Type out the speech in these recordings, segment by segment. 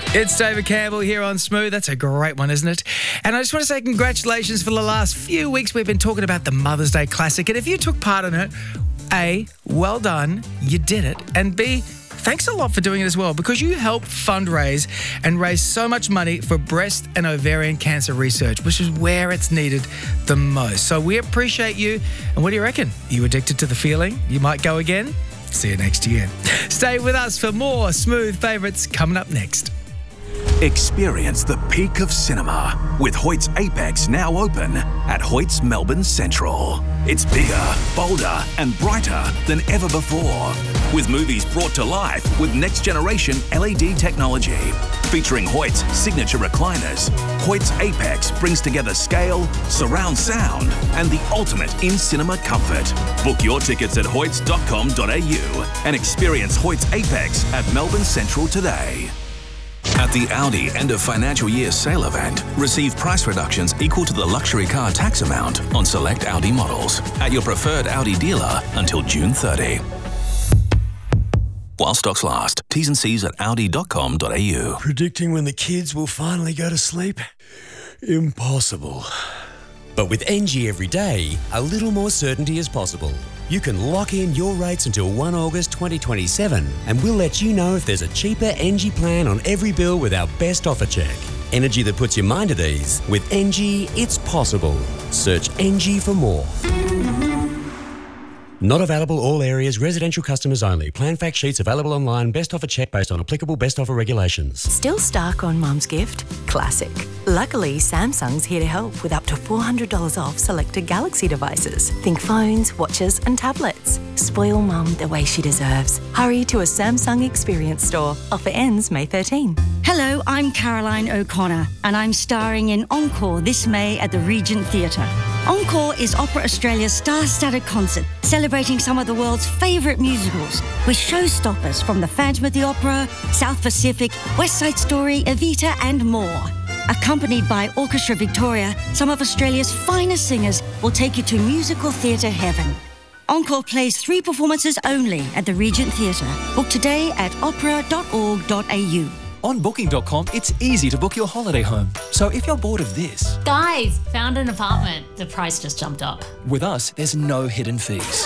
It's David Campbell here on Smooth. That's a great one, isn't it? And I just want to say congratulations for the last few weeks. We've been talking about the Mother's Day Classic. And if you took part in it, A, well done, you did it. And B, thanks a lot for doing it as well, because you helped fundraise and raise so much money for breast and ovarian cancer research, which is where it's needed the most. So we appreciate you. And what do you reckon? Are you addicted to the feeling? You might go again? See you next year. Stay with us for more Smooth favourites coming up next. Experience the peak of cinema with Hoyt's Apex now open at Hoyt's Melbourne Central. It's bigger, bolder and brighter than ever before, with movies brought to life with next-generation LED technology. Featuring Hoyt's signature recliners, Hoyt's Apex brings together scale, surround sound and the ultimate in-cinema comfort. Book your tickets at hoyts.com.au and experience Hoyt's Apex at Melbourne Central today. At the Audi end of financial year sale event, receive price reductions equal to the luxury car tax amount on select Audi models at your preferred Audi dealer until June 30. While stocks last. T's and C's at audi.com.au. Predicting when the kids will finally go to sleep? Impossible. But with NG every day, a little more certainty is possible. You can lock in your rates until 1 August 2027 and we'll let you know if there's a cheaper NG plan on every bill with our best offer check. Energy that puts your mind at ease. With NG, it's possible. Search NG for more. Not available all areas, residential customers only. Plan fact sheets available online. Best offer check based on applicable best offer regulations. Still stuck on Mum's gift? Classic. Luckily, Samsung's here to help with up to $400 off selected Galaxy devices. Think phones, watches and tablets. Spoil Mum the way she deserves. Hurry to a Samsung Experience store. Offer ends May 13. Hello, I'm Caroline O'Connor and I'm starring in Encore this May at the Regent Theatre. Encore is Opera Australia's star-studded concert celebrating some of the world's favourite musicals with showstoppers from The Phantom of the Opera, South Pacific, West Side Story, Evita and more. Accompanied by Orchestra Victoria, some of Australia's finest singers will take you to musical theatre heaven. Encore plays 3 performances only at the Regent Theatre. Book today at opera.org.au. On Booking.com, it's easy to book your holiday home. So if you're bored of this... Guys, found an apartment. The price just jumped up. With us, there's no hidden fees.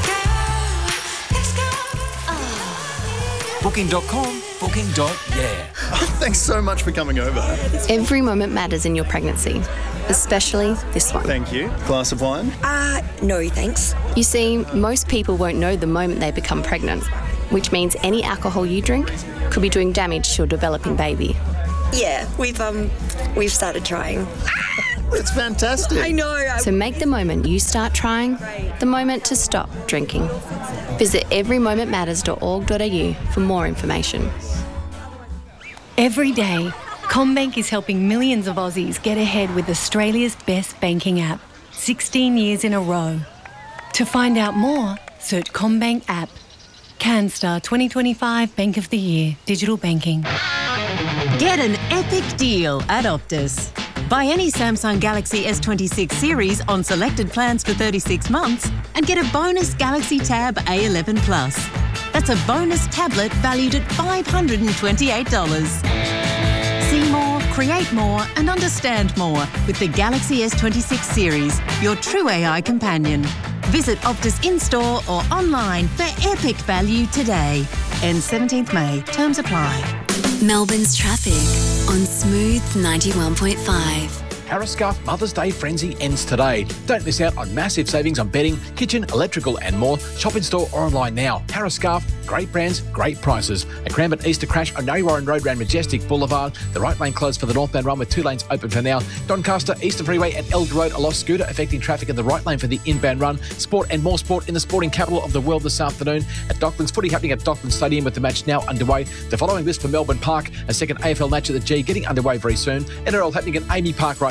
Booking.com, booking.yeah. Thanks so much for coming over. Every moment matters in your pregnancy, especially this one. Thank you. Glass of wine? No, thanks. You see, most people won't know the moment they become pregnant, which means any alcohol you drink could be doing damage to your developing baby. Yeah, we've started trying. That's fantastic. I know. So make the moment you start trying the moment to stop drinking. Visit everymomentmatters.org.au for more information. Every day, CommBank is helping millions of Aussies get ahead with Australia's best banking app, 16 years in a row. To find out more, search CommBank app. CanStar 2025 Bank of the Year, Digital Banking. Get an epic deal at Optus. Buy any Samsung Galaxy S26 series on selected plans for 36 months and get a bonus Galaxy Tab A11 Plus. That's a bonus tablet valued at $528. See more, create more and understand more with the Galaxy S26 series, your true AI companion. Visit Optus in-store or online for epic value today. Ends 17th May. Terms apply. Melbourne's traffic on Smooth 91.5. Harriscarf Mother's Day frenzy ends today. Don't miss out on massive savings on bedding, kitchen, electrical and more. Shop in store or online now. Harriscarf, great brands, great prices. A Cranbourne Easter crash on Mary Warren Road around Majestic Boulevard. The right lane closed for the northbound run with 2 lanes open for now. Doncaster, Eastern Freeway at Elg Road, a lost scooter affecting traffic in the right lane for the inbound run. Sport and more sport in the sporting capital of the world this afternoon. At Docklands, footy happening at Docklands Stadium with the match now underway. The following this for Melbourne Park, a second AFL match at the G getting underway very soon. NRL happening at Amy Park right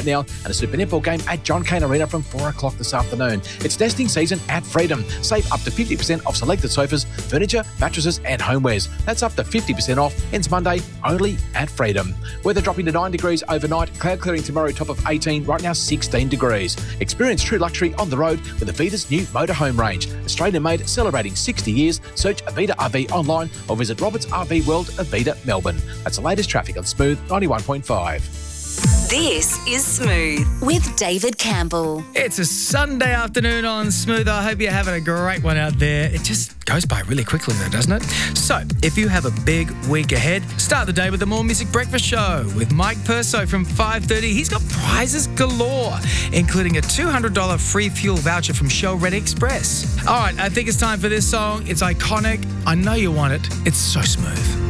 right now, and a Super Netball game at John Cain Arena from 4 o'clock this afternoon. It's nesting season at Freedom. Save up to 50% off selected sofas, furniture, mattresses and homewares. That's up to 50% off. Ends Monday only at Freedom. Weather dropping to 9 degrees overnight. Cloud clearing tomorrow, top of 18. Right now 16 degrees. Experience true luxury on the road with Avida's new motorhome range. Australian made, celebrating 60 years. Search Avida RV online or visit Roberts RV World Avida Melbourne. That's the latest traffic on Smooth 91.5. This is Smooth with David Campbell. It's a Sunday afternoon on Smooth. I hope you're having a great one out there. It just goes by really quickly though, doesn't it? So, if you have a big week ahead, start the day with the More Music Breakfast Show with Mike Perso from 5:30. He's got prizes galore, including a $200 free fuel voucher from Shell Red Express. All right, I think it's time for this song. It's iconic. I know you want it. It's so smooth.